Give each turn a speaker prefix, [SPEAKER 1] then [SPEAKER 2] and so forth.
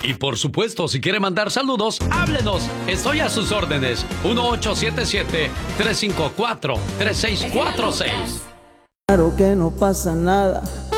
[SPEAKER 1] Y por supuesto, si quiere mandar saludos, háblenos. Estoy a sus órdenes. 1877-354-3646.
[SPEAKER 2] Claro que no pasa nada.